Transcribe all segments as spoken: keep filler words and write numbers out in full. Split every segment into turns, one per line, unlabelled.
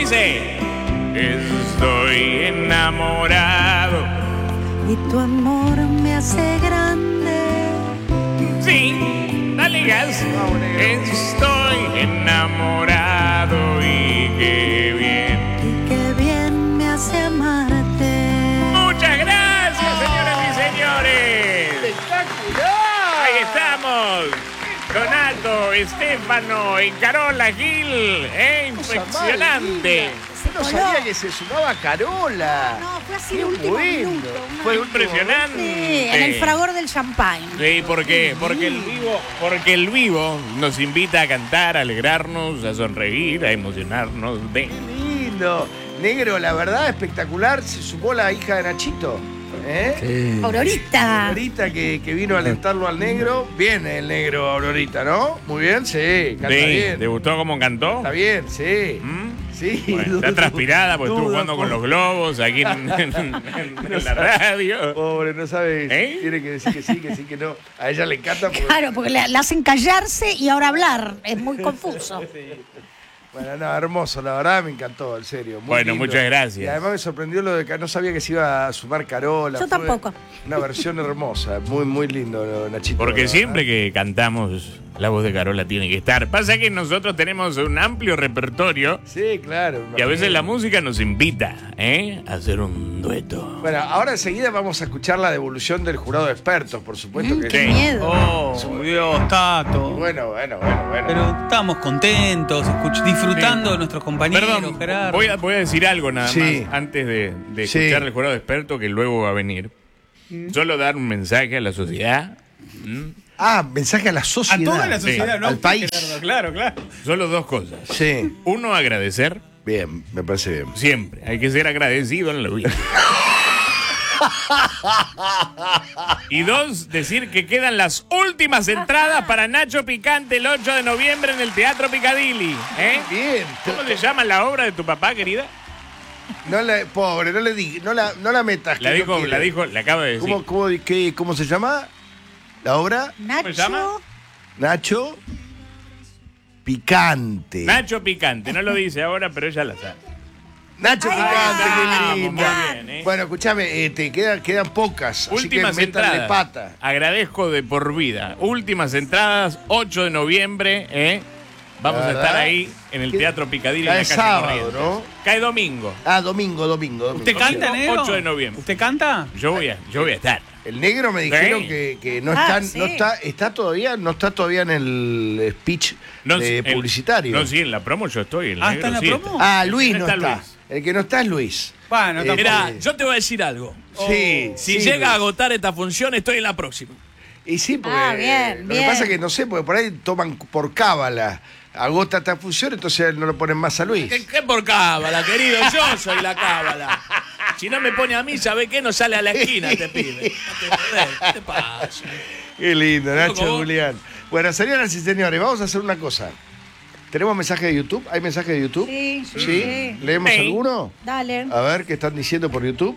dice: estoy enamorado.
Y tu amor me hace grande.
Sí, dale gas. Estoy enamorado y qué bien.
Y qué bien me hace amarte.
Muchas gracias, señoras y señores.
¡Espectacular!
Ahí estamos. Donato, Estefano y Carola Gil. ¿Eh? Impresionante.
No sabía que se sumaba Carola.
No, fue así
Qué
de último
bueno.
minuto. una-
Fue
Impresionante.
Sí, en el fragor del champagne.
Sí, ¿por qué? Porque el vivo, porque el vivo nos invita a cantar, a alegrarnos, a sonreír, a emocionarnos de.
Qué lindo. Negro, la verdad, espectacular. Se sumó la hija de Nachito. ¿Eh?
Sí.
Aurorita.
Aurorita que, que vino a alentarlo al negro. Bien el negro, Aurorita, ¿no? Muy bien, sí. Canta
Sí,
bien.
¿te gustó cómo cantó?
Está bien, sí.
¿Mm?
Sí.
Bueno, está transpirada porque estuvo
Duda,
jugando con
por-
los globos aquí en, en- en- en la radio.
Pobre, no sabe.
¿Eh?
Tiene que decir que sí, que sí, que no. A ella le encanta. Porque...
Claro, porque le, le hacen callarse y ahora hablar. Es muy confuso.
Bueno, no, hermoso, la verdad me encantó, en serio. Muy
Bueno,
lindo.
muchas gracias.
Y además me sorprendió lo de que no sabía que se iba a sumar Carola.
Yo
Fue
tampoco.
Una versión hermosa, muy, muy lindo, Nachito.
Porque
la
siempre
verdad.
que cantamos, la voz de Carola tiene que estar. Pasa que nosotros tenemos un amplio repertorio
Sí, claro.
y a veces
imagino.
la música nos invita, ¿eh? a hacer un dueto.
Bueno, ahora enseguida vamos a escuchar la devolución del jurado de expertos, por supuesto
Mm,
que
qué
sí.
miedo.
Oh, Dios, Tato.
Bueno, bueno, bueno, bueno.
Pero estamos contentos, escuch- disfrutando
Sí.
de nuestros compañeros,
Perdón,
Gerardo.
voy a, voy a decir algo nada
Sí.
más antes de, de
Sí.
escuchar el jurado experto que luego va a venir. Solo dar un mensaje a la sociedad. ¿Mm?
Ah, mensaje a la
A
sociedad.
toda la
Sí.
sociedad, ¿no?
Al país.
Gerardo, claro, claro.
Solo dos cosas.
Sí,
Uno, agradecer.
bien, me parece bien.
Siempre. Hay que ser agradecido en la vida. Y dos, decir que quedan las últimas entradas para Nacho Picante el ocho de noviembre en el Teatro Picadilly. ¿Eh?
Bien.
¿Cómo se llama la obra de tu papá, querida?
No le, pobre, no le di, no la, no la metas. que
La
no
dijo,
quiere.
la dijo, la acabo de decir.
¿Cómo, cómo, qué- cómo se llama? ¿La obra?
Nacho.
se llama?
Nacho Picante.
Nacho Picante, no lo dice ahora, pero ella la sabe.
Nacho
Ahí
Picante,
va,
qué lindo.
muy bien, ¿eh?
Bueno, escúchame, eh, te quedan, quedan pocas.
Últimas
así que métanle
entradas.
pata.
Agradezco de por vida. Últimas entradas, ocho de noviembre, ¿eh? Vamos
La
a
verdad,
estar ahí en el
que-
Teatro Picadilly
cae
en la calle
sábado,
Corrientes.
¿no?
Cae domingo.
Ah, domingo, domingo, domingo.
¿Usted canta,
ocho-
negro?
ocho de noviembre.
¿Usted canta?
Yo voy a, yo voy a estar.
El negro me dijeron
Sí.
que, que no,
Ah,
está,
sí.
no está, está todavía, no está todavía en el speech
No,
de
el-
publicitario.
no, sí, en la promo yo estoy. El
Ah,
negro
¿está en la
sí
promo?
Ah, Luis no
está
está.
Luis.
El que no está es Luis.
Bueno,
Eh,
tampoco.
Mirá, yo te voy a decir algo.
Sí.
Si
sí,
llega
Luis.
a agotar esta función, estoy en la próxima.
Y sí, porque
Ah, bien,
eh, lo
bien.
que pasa es que no sé, porque por ahí toman por cábala. Agota esta función, entonces no lo ponen más a Luis.
¿Qué, qué por cábala, querido? Yo soy la cábala. Si no me pone a mí, ¿sabe qué? No sale a la esquina, te pide. No te jodés, ¿qué te pasa?
Qué lindo, Nacho
¿Cómo?
Julián. Bueno, señoras y señores, vamos a hacer una cosa. ¿Tenemos mensaje de YouTube? ¿Hay mensaje de YouTube?
Sí, sí,
¿Sí?
sí.
¿Leemos
Sí.
alguno?
Dale.
A ver qué están diciendo por YouTube.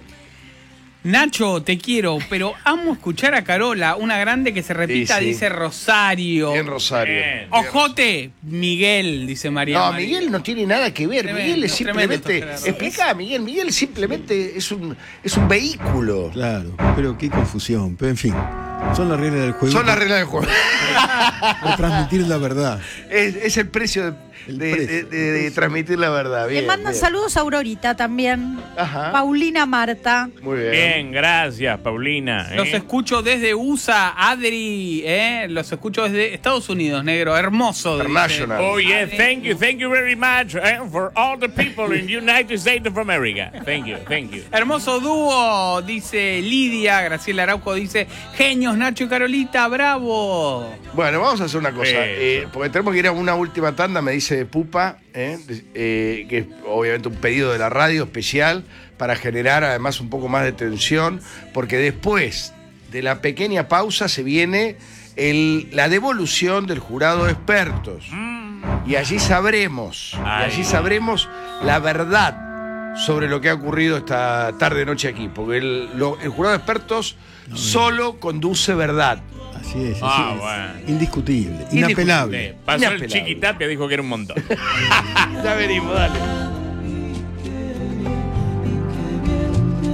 Nacho, te quiero, pero amo escuchar a Carola, una grande que se repita,
Sí, sí.
dice Rosario.
En Rosario.
Bien.
Ojote, Miguel, dice María.
No,
María.
Miguel no tiene nada que ver.
Tremendo,
Miguel es
tremendo
simplemente.
esto, Gerardo.
Explica, Miguel. Miguel simplemente es un, es un vehículo.
Claro, pero qué confusión. Pero en fin, son las reglas del juego.
Son las reglas del juego.
Para transmitir la verdad.
es, es el precio de,
El
de-
precio,
de-
el
de- de
precio.
transmitir la verdad.
Le
Bien,
mandan
bien.
saludos a Aurorita también.
Ajá.
Paulina Marta.
Muy bien.
Bien, gracias, Paulina. ¿eh?
Los escucho desde U S A, Adri, ¿eh? Los escucho desde Estados Unidos, negro. Hermoso. dice.
International.
Oh, yeah, thank you, thank you very much eh, for all the people in the United States of America. Thank you, thank you.
Hermoso dúo, dice Lidia. Graciela Araujo dice: genios, Nacho y Carolita, bravo.
Bueno, vamos a hacer una cosa.
Eso.
eh, porque tenemos que ir a una última tanda, me dice Pupa, eh, eh, que es obviamente un pedido de la radio especial para generar además un poco más de tensión, porque después de la pequeña pausa se viene el, la devolución del jurado de expertos. Y allí sabremos, y
Ay.
allí sabremos la verdad sobre lo que ha ocurrido esta tarde noche aquí, porque el, lo- el jurado de expertos solo conduce verdad.
Así es, así
Ah,
es.
bueno.
Indiscutible, inapelable.
Sí, pasó el
Inapelable.
Chiquitapia, dijo que era un montón.
Ya venimos, dale.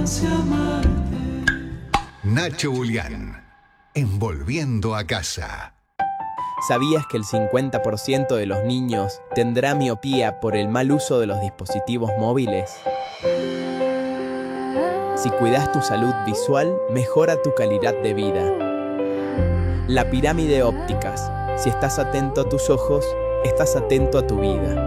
Nacho Julián, envolviendo a casa.
¿Sabías que el cincuenta por ciento de los niños tendrá miopía por el mal uso de los dispositivos móviles? Si cuidas tu salud visual, mejora tu calidad de vida. La pirámide ópticas. Si estás atento a tus ojos, estás atento a tu vida.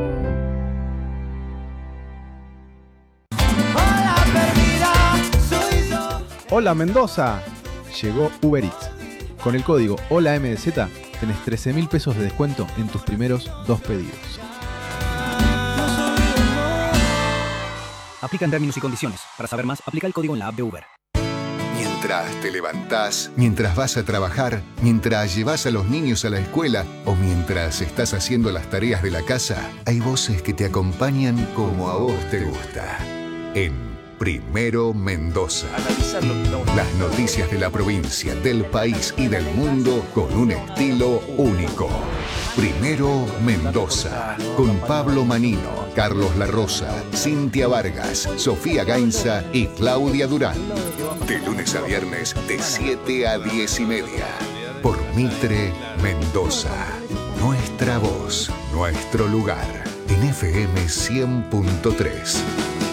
Hola Mendoza, llegó Uber Eats. Con el código Hola M D Z tenés trece mil pesos de descuento en tus primeros dos pedidos.
Aplican términos y condiciones. Para saber más, aplica el código en la app de Uber.
Mientras te levantás, mientras vas a trabajar, mientras llevas a los niños a la escuela o mientras estás haciendo las tareas de la casa, hay voces que te acompañan como a vos te gusta. En Primero Mendoza. Las noticias de la provincia, del país y del mundo con un estilo único. Primero Mendoza. Con Pablo Manino, Carlos La Rosa, Cintia Vargas, Sofía Gainza y Claudia Durán. De lunes a viernes de siete a diez y media. Por Mitre Mendoza. Nuestra voz, nuestro lugar. En F M cien punto tres.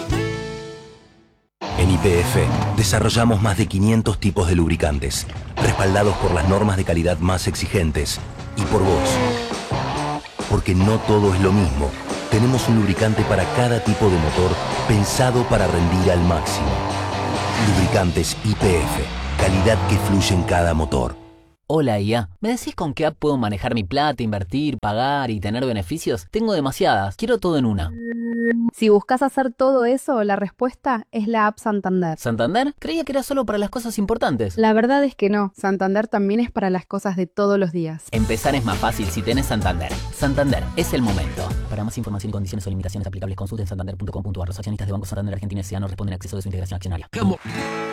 En Y P F desarrollamos más de quinientos tipos de lubricantes, respaldados por las normas de calidad más exigentes y por vos. Porque no todo es lo mismo. Tenemos un lubricante para cada tipo de motor pensado para rendir al máximo. Lubricantes Y P F, calidad que fluye en cada motor.
Hola I A, ¿me decís con qué app puedo manejar mi plata, invertir, pagar y tener beneficios? Tengo demasiadas, quiero todo en una.
Si buscas hacer todo eso, la respuesta es la app Santander.
¿Santander? Creía que era solo para las cosas importantes.
La verdad es que no, Santander también es para las cosas de todos los días.
Empezar es más fácil si tenés Santander. Santander, es el momento. Para más información y condiciones o limitaciones aplicables, consulten santander punto com punto a r. Los accionistas de Banco Santander Argentina S A no responden a acceso de su integración accionaria.